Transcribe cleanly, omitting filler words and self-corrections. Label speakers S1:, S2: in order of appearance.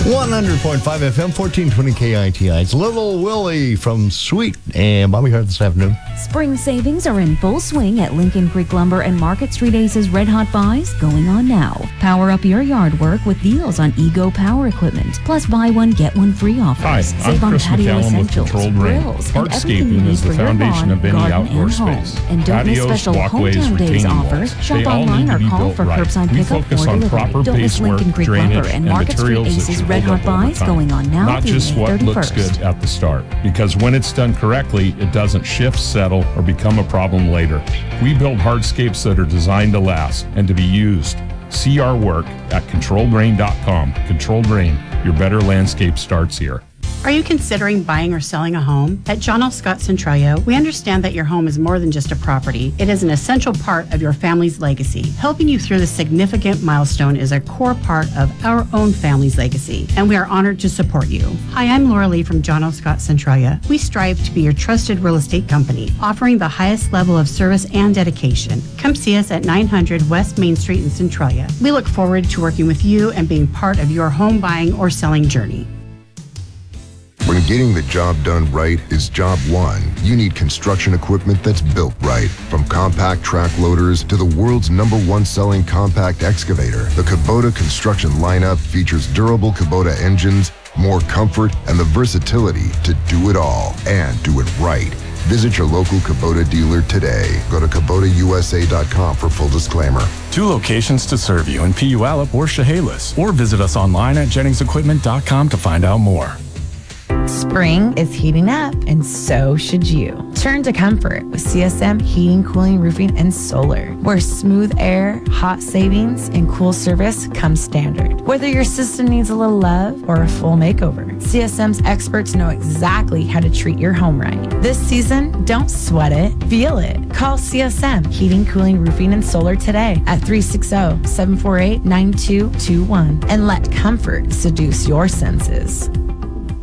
S1: 100.5 FM, 1420 KITI. It's Little Willie from Sweet and Bobby Hart this afternoon.
S2: Spring savings are in full swing at Lincoln Creek Lumber and Market Street Aces Red Hot Buys going on now. Power up your yard work with deals on Ego Power Equipment. Plus buy one, get one free offers.
S3: Hi,
S2: Save
S3: I'm
S2: on
S3: Chris
S2: patio
S3: McCallum with
S2: essentials,
S3: Controlled Rain.
S2: grills, and everything you
S3: Hardscaping
S2: need
S3: is the
S2: for your
S3: foundation
S2: lawn,
S3: of any
S2: garden,
S3: outdoor
S2: and home.
S3: space.
S2: And don't miss
S3: Patios,
S2: special
S3: walkways,
S2: Hometown Days
S3: retaining
S2: offers.
S3: walls.
S2: Shop
S3: They all
S2: online
S3: need to
S2: or
S3: be
S2: call
S3: built
S2: for
S3: right.
S2: curbside
S3: We
S2: pickup
S3: focus
S2: or
S3: on
S2: delivery.
S3: proper
S2: Don't miss
S3: base work,
S2: Lincoln Creek
S3: drainage,
S2: Lumber and
S3: and
S2: Market Street
S3: materials that
S2: Aces
S3: should
S2: Red
S3: hold
S2: Hot
S3: up over
S2: Buys
S3: time.
S2: going on now
S3: Not
S2: through
S3: just
S2: May
S3: what
S2: 31st.
S3: looks good at the start, because when it's done correctly, it doesn't shift, settle, or become a problem later. We build hardscapes that are designed to last and to be used. See our work at ControlledRain.com. Controlled Rain, your better landscape starts here.
S4: Are you considering buying or selling a home? At John L. Scott Centralia, we understand that your home is more than just a property. It is an essential part of your family's legacy. Helping you through this significant milestone is a core part of our own family's legacy, and we are honored to support you. Hi, I'm Laura Lee from John L. Scott Centralia. We strive to be your trusted real estate company, offering the highest level of service and dedication. Come see us at 900 West Main Street in Centralia. We look forward to working with you and being part of your home buying or selling journey.
S5: When getting the job done right is job one, you need construction equipment that's built right. From compact track loaders to the world's #1 selling compact excavator, the Kubota construction lineup features durable Kubota engines, more comfort, and the versatility to do it all and do it right. Visit your local Kubota dealer today. Go to KubotaUSA.com for full disclaimer.
S6: 2 locations to serve you in Puyallup or Chehalis, or visit us online at JenningsEquipment.com to find out more.
S7: Spring is heating up, and so should you. Turn to comfort with CSM Heating, Cooling, Roofing, and Solar, where smooth air, hot savings, and cool service come standard. Whether your system needs a little love or a full makeover, CSM's experts know exactly how to treat your home right. This season, don't sweat it, feel it. Call CSM Heating, Cooling, Roofing, and Solar today at 360-748-9221 and let comfort seduce your senses.